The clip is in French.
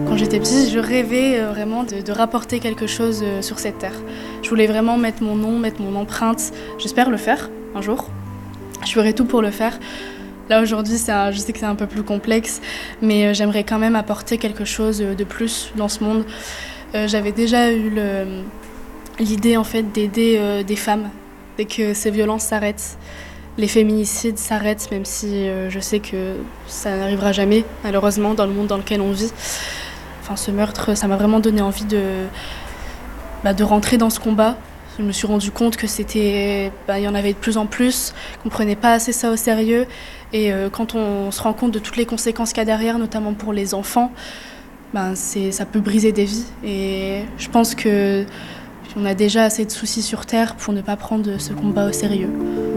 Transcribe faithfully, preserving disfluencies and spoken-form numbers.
Quand j'étais petite, je rêvais euh, vraiment de, de rapporter quelque chose euh, sur cette terre. Je voulais vraiment mettre mon nom, mettre mon empreinte. J'espère le faire un jour. Je ferai tout pour le faire. Là aujourd'hui, c'est un, je sais que c'est un peu plus complexe, mais euh, j'aimerais quand même apporter quelque chose de plus dans ce monde. Euh, j'avais déjà eu le, l'idée en fait d'aider euh, des femmes dès que ces violences s'arrêtent. Les féminicides s'arrêtent, même si euh, je sais que ça n'arrivera jamais, malheureusement, dans le monde dans lequel on vit. Enfin, ce meurtre, ça m'a vraiment donné envie de, bah, de rentrer dans ce combat. Je me suis rendu compte que c'était, bah, y en avait de plus en plus, qu'on ne prenait pas assez ça au sérieux. Et euh, quand on se rend compte de toutes les conséquences qu'il y a derrière, notamment pour les enfants, bah, c'est, ça peut briser des vies. Et je pense qu'on a déjà assez de soucis sur Terre pour ne pas prendre ce combat au sérieux.